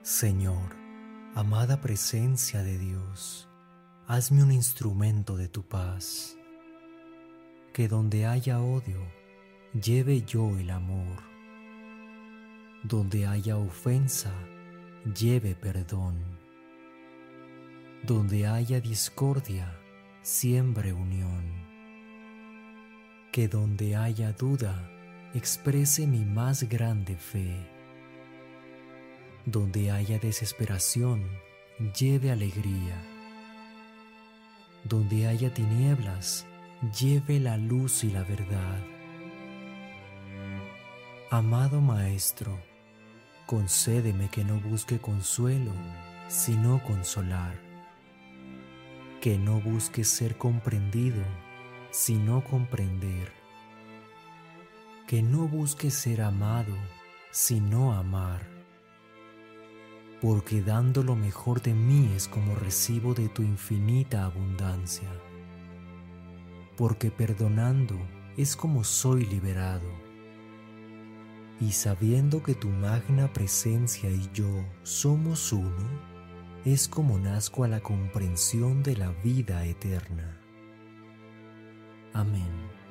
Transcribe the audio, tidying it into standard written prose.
Señor, amada presencia de Dios, hazme un instrumento de tu paz. Que donde haya odio, lleve yo el amor. Donde haya ofensa, lleve perdón. Donde haya discordia, siembre unión. Que donde haya duda, exprese mi más grande fe. Donde haya desesperación, lleve alegría. Donde haya tinieblas, lleve la luz y la verdad. Amado Maestro, concédeme que no busque consuelo, sino consolar. Que no busque ser comprendido, sino comprender. Que no busque ser amado, sino amar. Porque dando lo mejor de mí es como recibo de tu infinita abundancia. Porque perdonando es como soy liberado. Y sabiendo que tu magna presencia y yo somos uno, es como nazco a la comprensión de la vida eterna. Amén.